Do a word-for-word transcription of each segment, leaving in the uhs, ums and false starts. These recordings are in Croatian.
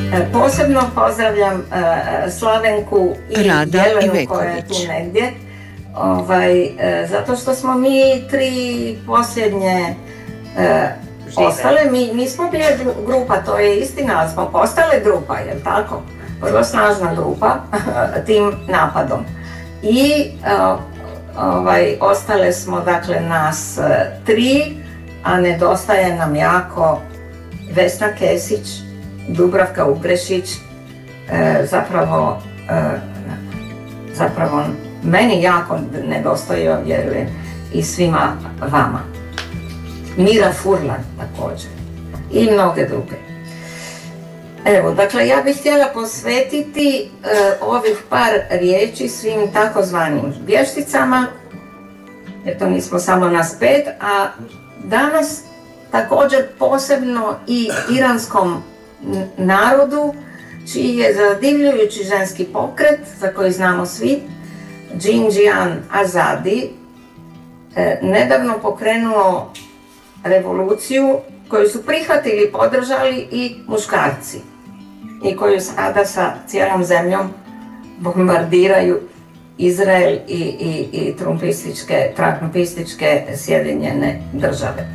Posebno pozdravljam Slavenku i Jelenu koja je tu negdje, ovaj, zato što smo mi tri posljednje ostale, mi nismo bili grupa, to je istina, ali smo postale grupa, jel tako? Vrlo snažna grupa tim napadom. I ovaj, ostale smo, dakle, nas tri, a nedostaje nam jako Vesna Kesić, Dubravka Ugrešić, e, zapravo, e, zapravo meni jako nedostaje, vjerujem, i svima vama. Mira Furlan također i mnoge druge. Evo, dakle, ja bih htjela posvetiti e, ovih par riječi svim takozvanim vješticama, jer to nismo samo nas pet, a danas također posebno i iranskom narodu, čiji je zadivljujući ženski pokret, za koji znamo svi, Jinjian Azadi, e, nedavno pokrenuo revoluciju koju su prihvatili i podržali i muškarci i koju sada sa cijelom zemljom bombardiraju Izrael i, i, i trumpističke, trumpističke Sjedinjene države.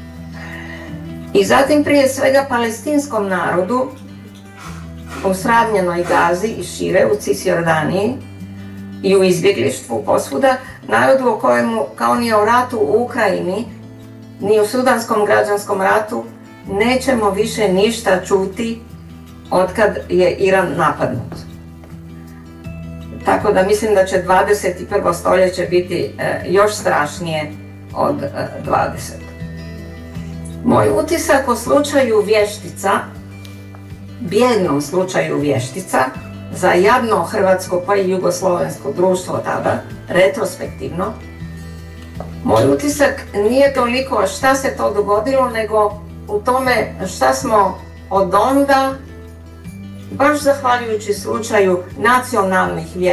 I zatim prije svega palestinskom narodu u sravnjenoj Gazi i šire, u Cisjordaniji i u izbjeglištvu posvuda, narodu o kojemu, kao ni o ratu u Ukrajini, ni u sudanskom građanskom ratu, nećemo više ništa čuti otkad je Iran napadnut. Tako da mislim da će dvadeset prvo stoljeće biti e, još strašnije od e, dvadesetog Moj utisak o slučaju Vještica, bijednom slučaju Vještica, za jadno hrvatsko pa i jugoslovensko društvo tada, retrospektivno, moj utisak nije toliko šta se to dogodilo, nego u tome šta smo od onda, baš zahvaljujući slučaju nacionalnih vještica,